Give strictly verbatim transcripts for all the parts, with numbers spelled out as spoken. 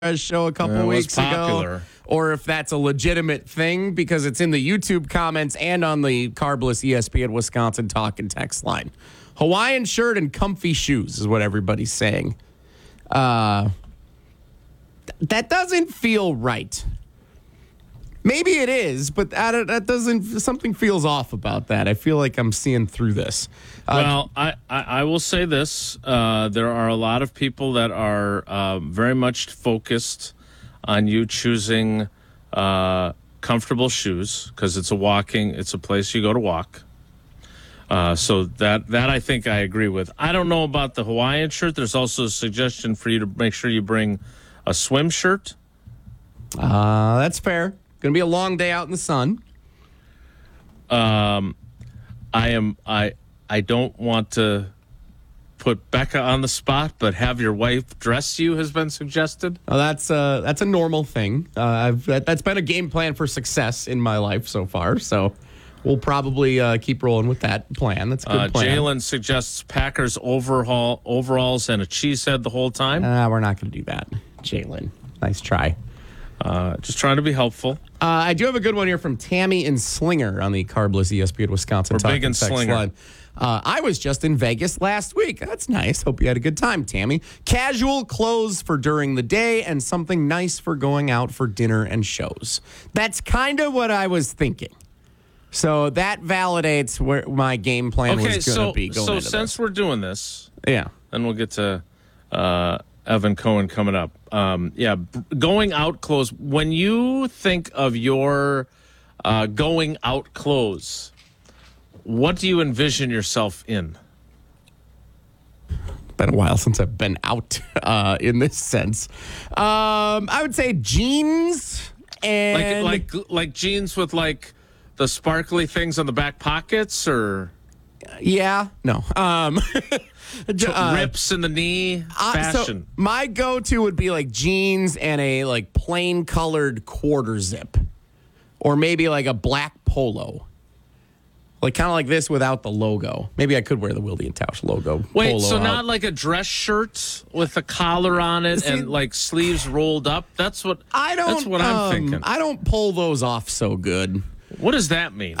show a couple It was weeks popular. ago, or if that's a legitimate thing because it's in the YouTube comments and on the Carbless E S P N Wisconsin talk and text line. Hawaiian shirt and comfy shoes is what everybody's saying. Uh, th- that doesn't feel right. Maybe it is, but that, that doesn't. Something feels off about that. I feel like I'm seeing through this. Uh, Well, I, I, I will say this. Uh, there are a lot of people that are uh, very much focused on you choosing uh, comfortable shoes because it's a walking, it's a place you go to walk. Uh, so that, that I think I agree with. I don't know about the Hawaiian shirt. There's also a suggestion for you to make sure you bring a swim shirt. uh, that's fair. Going to be a long day out in the sun. Um, I am I I don't want to put Becca on the spot, but have your wife dress you has been suggested. Oh, that's uh, that's a normal thing. Uh, I've that, that's been a game plan for success in my life so far. So we'll probably uh, keep rolling with that plan. That's a good Uh, plan. Jalen suggests Packers overhaul overalls and a cheese head the whole time. Uh, we're not going to do that, Jalen. Nice try. Uh, just trying to be helpful. Uh, I do have a good one here from Tammy and Slinger on the Carbless E S P N Wisconsin. We're Talk big and in Text Slinger. line. Uh, I was just in Vegas last week. That's nice. Hope you had a good time, Tammy. Casual clothes for during the day and something nice for going out for dinner and shows. That's kind of what I was thinking. So that validates where my game plan Okay, was going to so be going so into since this. we're doing this, Yeah. then we'll get to uh, Evan Cohen coming up. Um, yeah, b- going out clothes. When you think of your uh, going out clothes, what do you envision yourself in? Been a while since I've been out uh, in this sense. Um, I would say jeans and Like like like jeans with like the sparkly things on the back pockets, or yeah, no. Um, uh, rips in the knee uh, so fashion. my go-to would be like jeans and a like plain colored quarter zip, or maybe like a black polo. Like kind of like this without the logo. Maybe I could wear the Wildy and Tausch logo. Wait, polo so out. not like a dress shirt with a collar on it See- and like sleeves rolled up? That's what I don't. That's what I'm um, thinking. I don't pull those off so good. What does that mean?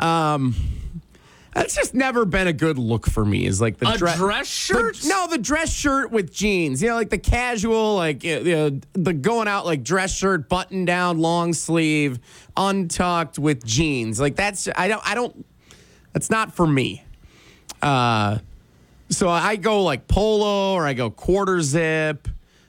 That's just never been a good look for me. Is like the A dre- dress shirt? the- no, the dress shirt with jeans. You know, like the casual, like you know, the going out like dress shirt, button down, long sleeve, untucked with jeans. Like that's I don't I don't. That's not for me. Uh, so I go like polo or I go quarter zip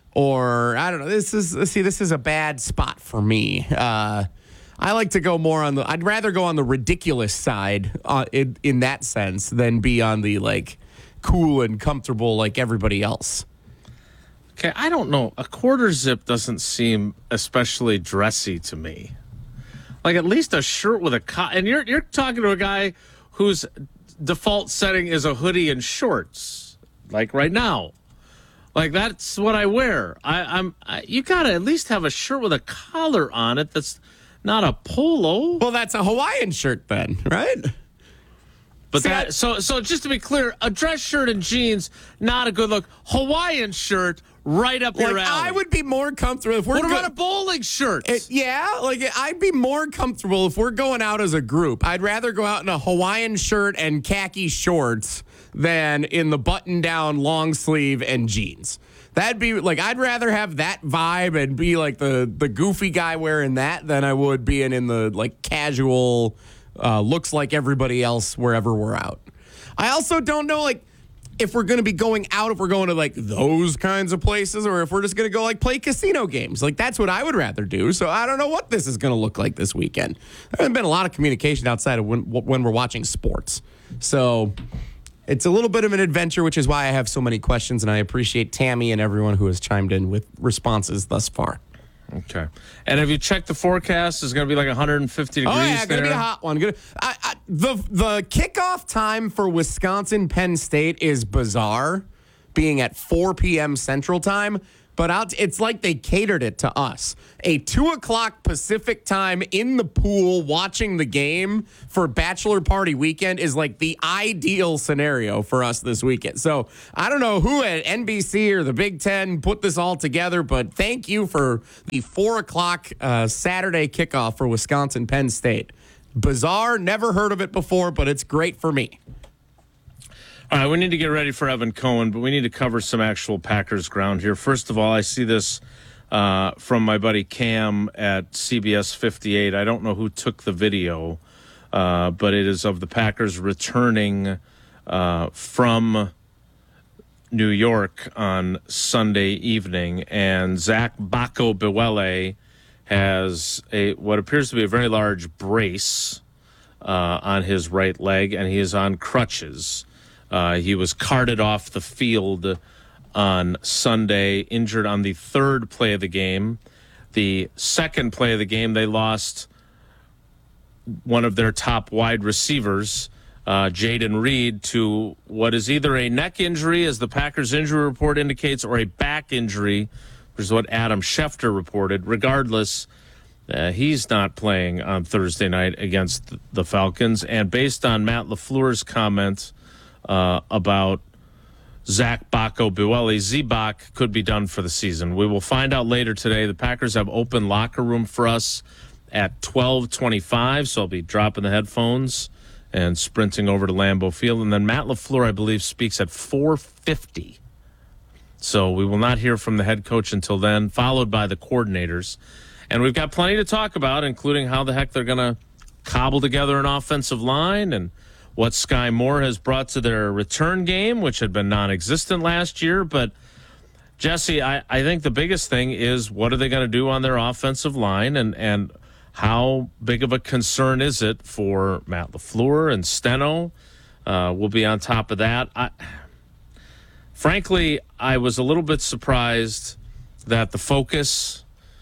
or I don't know. This is see this is a bad spot for me. Uh, I like to go more on the. I'd rather go on the ridiculous side uh, in in that sense than be on the like cool and comfortable like everybody else. Okay, I don't know. A quarter zip doesn't seem especially dressy to me. Like at least a shirt with a co- and you're you're talking to a guy whose default setting is a hoodie and shorts, like right now. Like that's what I wear. I, I'm. I, you gotta at least have a shirt with a collar on it. That's not a polo. Well, that's a Hawaiian shirt then, right? But See, that I- so so just to be clear, a dress shirt and jeans not a good look. Hawaiian shirt right up your Like alley. I would be more comfortable if we're What go- about a bowling shirt? It, yeah, like I'd be more comfortable if we're going out as a group. I'd rather go out in a Hawaiian shirt and khaki shorts than in the button-down long sleeve and jeans. That'd be like I'd rather have that vibe and be like the the goofy guy wearing that than I would being in the like casual, uh, looks like everybody else wherever we're out. I also don't know like. If we're going to be going out, if we're going to like those kinds of places, or if we're just going to go like play casino games, like that's what I would rather do. So I don't know what this is going to look like this weekend. There hasn't been a lot of communication outside of when, when we're watching sports. So it's a little bit of an adventure, which is why I have so many questions. And I appreciate Tammy and everyone who has chimed in with responses thus far. Okay. And have you checked the forecast? It's going to be like one hundred fifty degrees Oh yeah, there. gonna be a hot one. Gonna, I, I, the the kickoff time for Wisconsin Penn State is bizarre, being at four p.m. Central Time. but I'll t- it's like they catered it to us. A two o'clock Pacific time in the pool watching the game for bachelor party weekend is like the ideal scenario for us this weekend. So I don't know who at N B C or the Big Ten put this all together, but thank you for the four o'clock uh, Saturday kickoff for Wisconsin Penn State. Bizarre, never heard of it before, but it's great for me. All right, we need to get ready for Evan Cohen, but we need to cover some actual Packers ground here. First of all, I see this uh, from my buddy Cam at C B S fifty-eight. I don't know who took the video, uh, but it is of the Packers returning uh, from New York on Sunday evening, and Zach Bako-Bewele has a what appears to be a very large brace uh, on his right leg, and he is on crutches. Uh, he was carted off the field on Sunday, injured on the third play of the game. The second play of the game, they lost one of their top wide receivers, uh, Jaden Reed, to what is either a neck injury, as the Packers injury report indicates, or a back injury, which is what Adam Schefter reported. Regardless, uh, he's not playing on Thursday night against the Falcons. And based on Matt LaFleur's comment uh, about Zach Bako-Bewele, Z-Bak could be done for the season. We will find out later today. The Packers have open locker room for us at twelve twenty-five, so I'll be dropping the headphones and sprinting over to Lambeau Field. And then Matt LaFleur, I believe, speaks at four fifty. So we will not hear from the head coach until then, followed by the coordinators. And we've got plenty to talk about, including how the heck they're going to cobble together an offensive line and what Sky Moore has brought to their return game, which had been non-existent last year. But, Jesse, I, I think the biggest thing is what are they going to do on their offensive line, and, and how big of a concern is it for Matt LaFleur and Steno? Uh, we'll be on top of that. I, frankly, I was a little bit surprised that the focus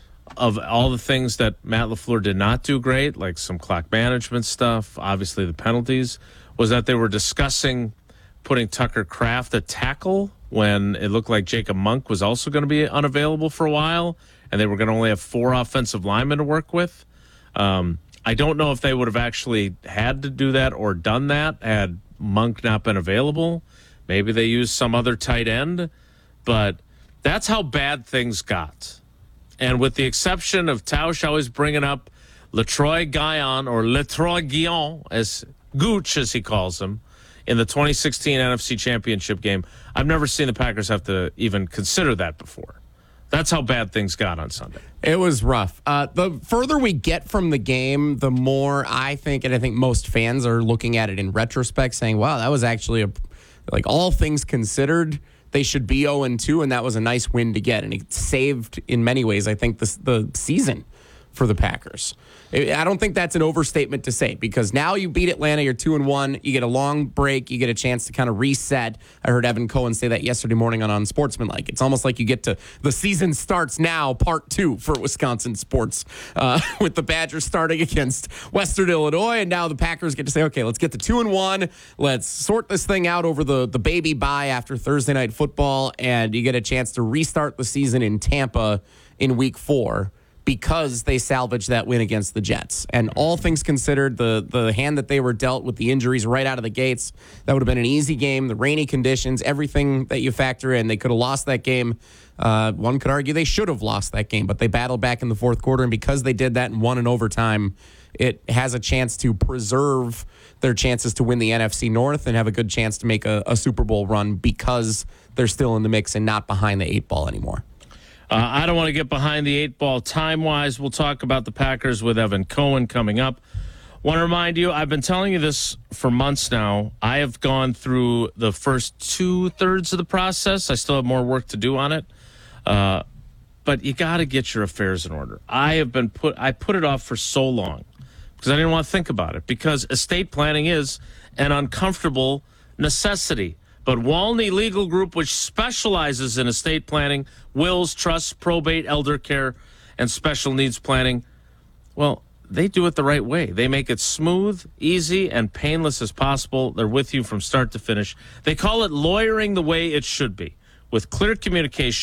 of all the things that Matt LaFleur did not do great, like some clock management stuff, obviously the penalties, was that they were discussing putting Tucker Kraft at tackle when it looked like Jacob Monk was also going to be unavailable for a while, and they were going to only have four offensive linemen to work with. Um, I don't know if they would have actually had to do that or done that had Monk not been available. Maybe they used some other tight end, but that's how bad things got. And with the exception of Tausch always bringing up Letroy Guion, or Letroy Guion, as Gooch, as he calls him, in the twenty sixteen N F C Championship game, I've never seen the Packers have to even consider that before. That's how bad things got on Sunday. It was rough. Uh, the further we get from the game, the more I think, and I think most fans are looking at it in retrospect, saying, wow, that was actually, a like all things considered, they should be oh and two, and that was a nice win to get. And it saved, in many ways, I think, the, the season for the Packers. I don't think that's an overstatement to say, because now you beat Atlanta, you're two and one, you get a long break, you get a chance to kind of reset. I heard Evan Cohen say that yesterday morning on Unsportsmanlike. It's almost like you get to the season starts now, part two for Wisconsin sports, uh, with the Badgers starting against Western Illinois, and now the Packers get to say, okay, let's get to two and one, let's sort this thing out over the the baby bye after Thursday night football, and you get a chance to restart the season in Tampa in week four, because they salvaged that win against the Jets. And all things considered, the the hand that they were dealt with the injuries right out of the gates, that would have been an easy game. The rainy conditions, everything that you factor in, they could have lost that game. Uh, one could argue they should have lost that game, but they battled back in the fourth quarter, and because they did that and won in overtime, it has a chance to preserve their chances to win the N F C North and have a good chance to make a, a Super Bowl run, because they're still in the mix and not behind the eight ball anymore. Uh, I don't want to get behind the eight ball time-wise. We'll talk about the Packers with Evan Cohen coming up. Want to remind you, I've been telling you this for months now. I have gone through the first two-thirds of the process. I still have more work to do on it. Uh, but you got to get your affairs in order. I have been put. I put it off for so long because I didn't want to think about it, because estate planning is an uncomfortable necessity. But Walney Legal Group, which specializes in estate planning, wills, trusts, probate, elder care, and special needs planning, well, they do it the right way. They make it smooth, easy, and painless as possible. They're with you from start to finish. They call it lawyering the way it should be, with clear communication,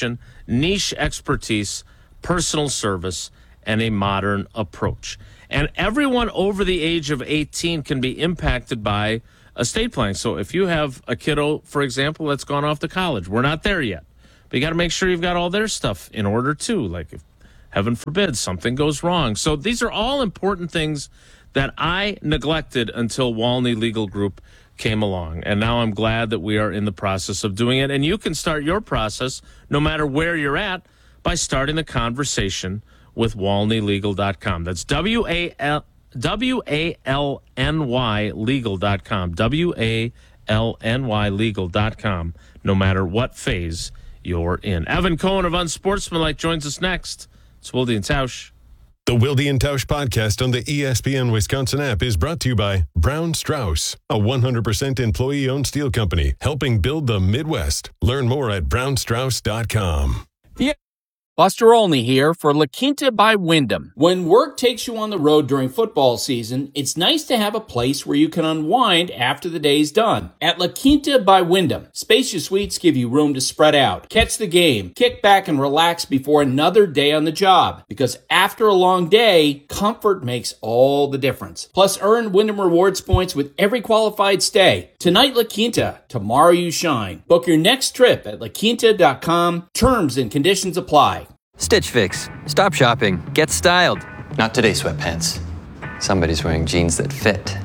niche expertise, personal service, and a modern approach. And everyone over the age of eighteen can be impacted by estate planning. So if you have a kiddo, for example, that's gone off to college, we're not there yet. But you got to make sure you've got all their stuff in order too. Like if, heaven forbid, something goes wrong. So these are all important things that I neglected until Walney Legal Group came along. And now I'm glad that we are in the process of doing it. And you can start your process no matter where you're at by starting the conversation with walney legal dot com. That's W A L W A L N Y legal dot com. W A L N Y legal dot com, no matter what phase you're in. Evan Cohen of Unsportsmanlike joins us next. It's Wilde and Tausch. The Wilde and Tausch podcast on the E S P N Wisconsin app is brought to you by Brown Strauss, a one hundred percent employee-owned steel company helping build the Midwest. Learn more at brown strauss dot com. Yeah. Buster Olney here for La Quinta by Wyndham. When work takes you on the road during football season, it's nice to have a place where you can unwind after the day's done. At La Quinta by Wyndham, spacious suites give you room to spread out, catch the game, kick back and relax before another day on the job. Because after a long day, comfort makes all the difference. Plus, earn Wyndham Rewards points with every qualified stay. Tonight, La Quinta. Tomorrow, you shine. Book your next trip at la quinta dot com. Terms and conditions apply. Stitch Fix. Stop shopping. Get styled. Not today, sweatpants. Somebody's wearing jeans that fit.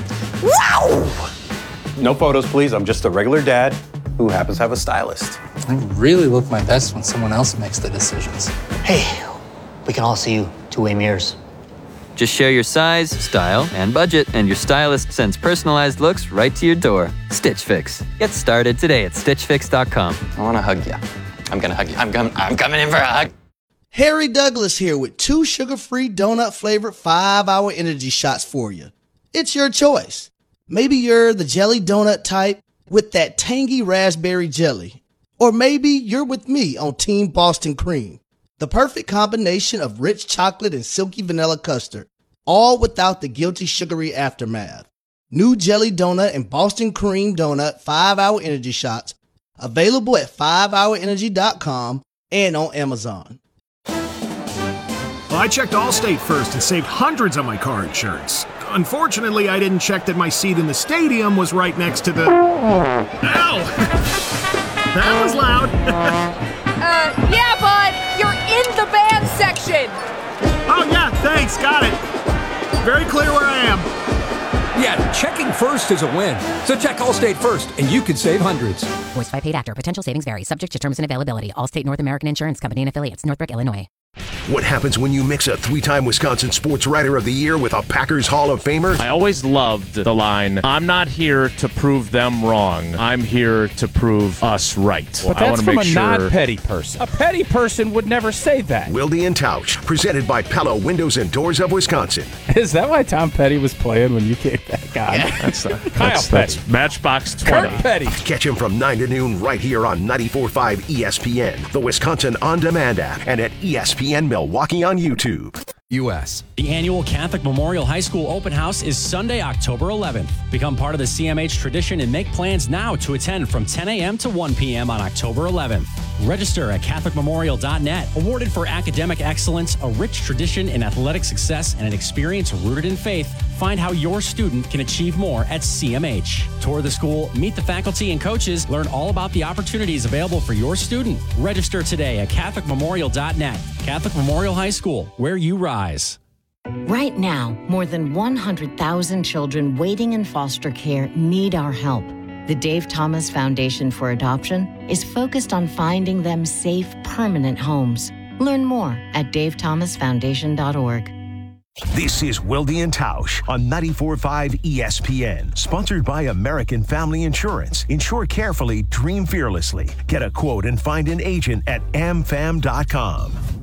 Wow! No photos, please. I'm just a regular dad who happens to have a stylist. I really look my best when someone else makes the decisions. Hey, we can all see you two-way mirrors. Just share your size, style, and budget, and your stylist sends personalized looks right to your door. Stitch Fix. Get started today at stitch fix dot com. I want to hug you. I'm going to hug you. I'm, com- I'm coming in for a hug. Harry Douglas here with two sugar-free donut-flavored five-hour energy shots for you. It's your choice. Maybe you're the jelly donut type with that tangy raspberry jelly. Or maybe you're with me on Team Boston Cream. The perfect combination of rich chocolate and silky vanilla custard, all without the guilty sugary aftermath. New jelly donut and Boston Cream donut five-hour energy shots, available at five hour energy dot com and on Amazon. Well, I checked Allstate first and saved hundreds on my car insurance. Unfortunately, I didn't check that my seat in the stadium was right next to the... Ow! That was loud. uh, yeah, bud, you're in the band section. Oh, yeah, thanks, got it. Very clear where I am. Yeah, checking first is a win. So check Allstate first, and you could save hundreds. Voiced by paid actor. Potential savings vary. Subject to terms and availability. Allstate North American Insurance Company and affiliates. Northbrook, Illinois. What happens when you mix a three-time Wisconsin Sports Writer of the Year with a Packers Hall of Famer? I always loved the line, I'm not here to prove them wrong. I'm here to prove us right. But well, that's I from make a sure... non-petty person. A petty person would never say that. Wilde and Tausch, presented by Pella Windows and Doors of Wisconsin. Is that why Tom Petty was playing when you kicked that guy? Yeah, that's, uh, Kyle that's, Petty. That's Matchbox twenty. Kurt Petty. Catch him from nine to noon right here on ninety-four point five E S P N, the Wisconsin On Demand app, and at E S P N Milwaukee on YouTube. U S The annual Catholic Memorial High School Open House is Sunday, October eleventh. Become part of the C M H tradition and make plans now to attend from ten a.m. to one p.m. on October eleventh. Register at catholic memorial dot net. Awarded for academic excellence, a rich tradition in athletic success, and an experience rooted in faith, find how your student can achieve more at C M H. Tour the school, meet the faculty and coaches, learn all about the opportunities available for your student. Register today at catholic memorial dot net. Catholic Memorial High School, where you rise. Right now, more than one hundred thousand children waiting in foster care need our help. The Dave Thomas Foundation for Adoption is focused on finding them safe, permanent homes. Learn more at dave thomas foundation dot org. This is Wilde and Tausch on ninety-four point five E S P N, sponsored by American Family Insurance. Insure carefully, dream fearlessly. Get a quote and find an agent at am fam dot com.